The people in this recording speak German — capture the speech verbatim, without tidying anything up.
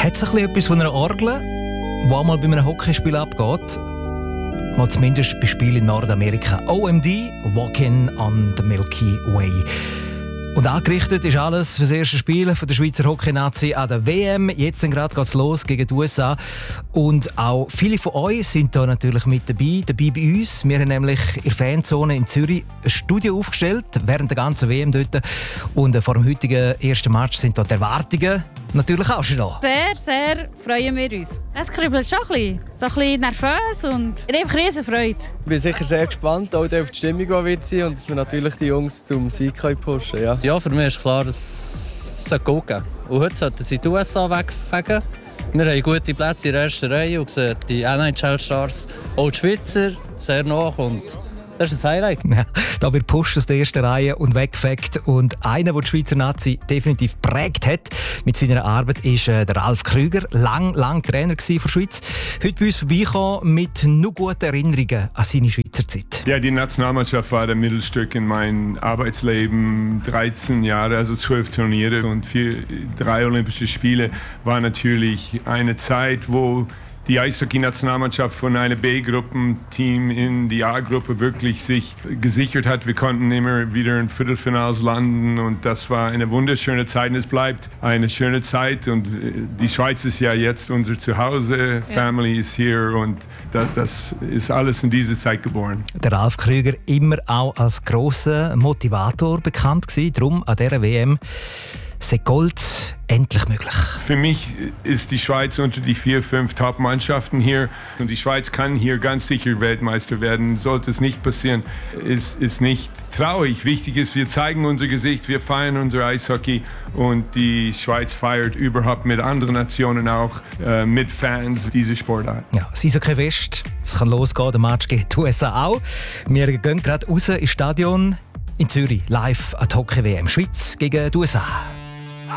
Hat es ein bisschen etwas von einer Orgel, die auch mal bei einem Hockeyspiel abgeht? Mal zumindest bei Spielen in Nordamerika. O M D, Walking on the Milky Way. Und angerichtet ist alles für das erste Spiel der Schweizer Hockey-Nazi an der W M. Jetzt gerade geht es los gegen die U S A. Und auch viele von euch sind da natürlich mit dabei, dabei bei uns. Wir haben nämlich in der Fanzone in Zürich ein Studio aufgestellt, während der ganzen W M dort. Und vor dem heutigen ersten Match sind da die Erwartungen natürlich auch schon da. Sehr, sehr freuen wir uns. Es kribbelt schon ein bisschen. So ein bisschen nervös und einfach riesen Freude. Ich bin sicher sehr gespannt, auch auf die Stimmung, die wird sein und dass wir natürlich die Jungs zum Sieg pushen können. Ja. Ja, für mich ist klar, dass es gut gehen soll. Und heute sollten sie die U S A wegfegen. Wir haben gute Plätze in der ersten Reihe und sehen die N H L-Stars, auch die Schweizer, sehr nach. Und das ist ein Highlight. Ja, da wird gepusht aus der ersten Reihe und weggefegt. Und einer, der die Schweizer Nazi definitiv geprägt hat mit seiner Arbeit, ist äh, der Ralf Krüger. Lang, lang Trainer von der Schweiz. Heute bei uns vorbeikommen mit nur guten Erinnerungen an seine Schweizer Zeit. Ja, die Nationalmannschaft war das Mittelstück in meinem Arbeitsleben. dreizehn Jahre, also zwölf Turniere und vier, drei Olympische Spiele war natürlich eine Zeit, wo die Eishockey-Nationalmannschaft von einem B-Gruppenteam in die A-Gruppe wirklich sich gesichert hat. Wir konnten immer wieder in Viertelfinals landen und das war eine wunderschöne Zeit und es bleibt eine schöne Zeit und die Schweiz ist ja jetzt unser Zuhause, ja. Family ist hier und das, das ist alles in dieser Zeit geboren. Der Ralf Krüger immer auch als grosser Motivator bekannt gewesen, darum an dieser W M sei Gold endlich möglich. Für mich ist die Schweiz unter die vier, fünf Top-Mannschaften hier und die Schweiz kann hier ganz sicher Weltmeister werden. Sollte es nicht passieren, ist ist nicht traurig. Wichtig ist, wir zeigen unser Gesicht, wir feiern unser Eishockey und die Schweiz feiert überhaupt mit anderen Nationen auch, äh, mit Fans diese Sportart. Ja, es ist okay West, es kann losgehen, der Match gegen die U S A auch. Wir gehen gerade raus ins Stadion in Zürich, live an die Hockey-W M. Schweiz gegen die U S A.